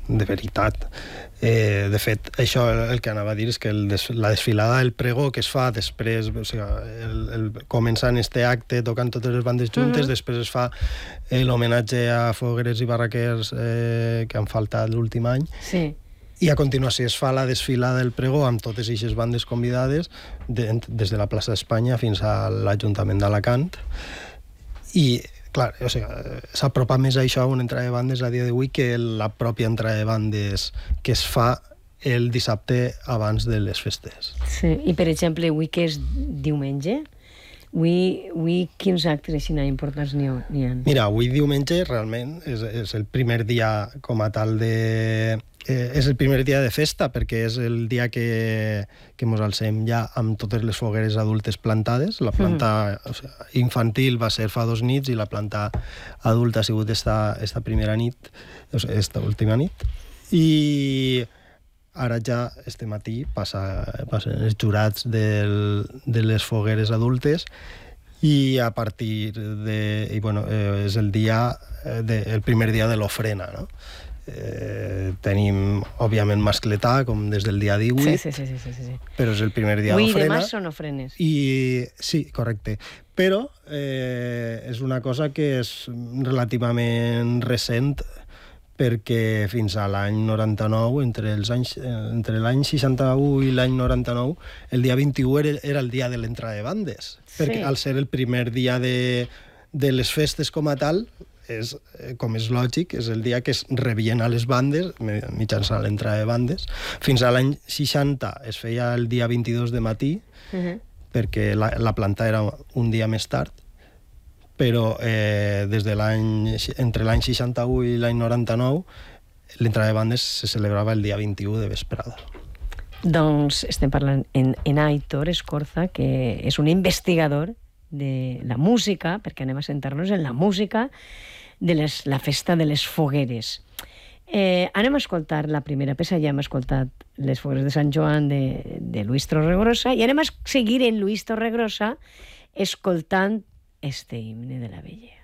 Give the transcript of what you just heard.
de veritat. De fet, això el que anava a dir és que la desfilada del pregó que es fa després, o sigui, començant este acte tocant totes les bandes juntes, després es fa l'homenatge a fogueres i barraquers que han faltat l'últim any, i a continuació es fa la desfilada del pregó amb totes aquestes bandes convidades des de la plaça d'Espanya fins a l'Ajuntament d'Alacant, i clar, o sigui, s'apropa més a això, una entrada de bandes a dia d'avui, que la pròpia entrada de bandes que es fa el dissabte abans de les festes. Sí, i per exemple, avui que és diumenge, avui quins actes així importants n'hi ha? Mira, avui diumenge realment és el primer dia com a tal de... és el primer dia de festa, perquè és el dia que mos alcem ja amb totes les fogueres adultes plantades. La planta infantil va ser fa 2 nits i la planta adulta ha sigut esta primera nit, esta última nit. I ara ja, este matí, passen els jurats de les fogueres adultes, i a partir de... és el primer dia de l'ofrena, no? Tenim, òbviament, mascletà, com des del dia 18, sí. però és el primer dia d'ofrena. Avui i demà són ofrenes. Sí, correcte. Però és una cosa que és relativament recent, perquè fins a l'any 99, entre l'any 61 i l'any 99, el dia 21 era el dia de l'entrada de bandes, perquè al ser el primer dia de les festes com a tal, com és lògic, és el dia que es rebien a les bandes, mitjançant l'entrada de bandes. Fins a l'any 60 es feia el dia 22 de matí, perquè la planta era un dia més tard, però entre l'any 61 i l'any 99 l'entrada de bandes se celebrava el dia 21 de vesprada. Doncs estem parlant en Aitor Escorza, que és un investigador de la música, perquè anem a centrar-nos en la música de la festa de les fogueres. Anem a escoltar la primera peça, ja hem escoltat les fogueres de Sant Joan de Luis Torregrossa, i anem a seguir en Luis Torregrossa escoltant este himne de la vella.